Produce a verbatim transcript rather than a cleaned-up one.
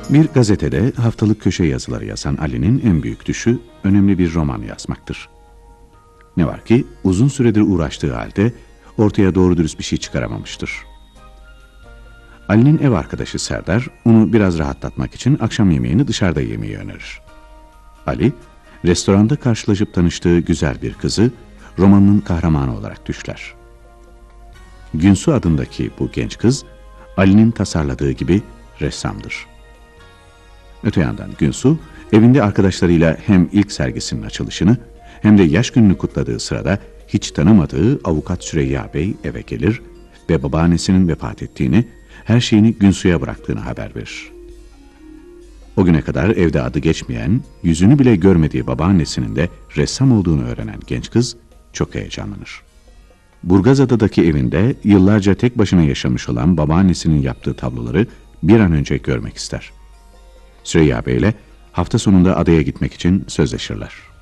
Bir gazetede haftalık köşe yazıları yazan Ali'nin en büyük düşü önemli bir roman yazmaktır. Ne var ki uzun süredir uğraştığı halde ortaya doğru dürüst bir şey çıkaramamıştır. Ali'nin ev arkadaşı Serdar onu biraz rahatlatmak için akşam yemeğini dışarıda yemeyi önerir. Ali, restoranda karşılaşıp tanıştığı güzel bir kızı romanının kahramanı olarak düşler. Günsu adındaki bu genç kız, Ali'nin tasarladığı gibi ressamdır. Öte yandan Günsu, evinde arkadaşlarıyla hem ilk sergisinin açılışını hem de yaş gününü kutladığı sırada hiç tanımadığı avukat Süreyya Bey eve gelir ve babaannesinin vefat ettiğini, her şeyini Günsu'ya bıraktığını haber verir. O güne kadar evde adı geçmeyen, yüzünü bile görmediği babaannesinin de ressam olduğunu öğrenen genç kız çok heyecanlanır. Burgazada'daki evinde yıllarca tek başına yaşamış olan babaannesinin yaptığı tabloları bir an önce görmek ister. Süreyya Bey ile hafta sonunda adaya gitmek için sözleşirler.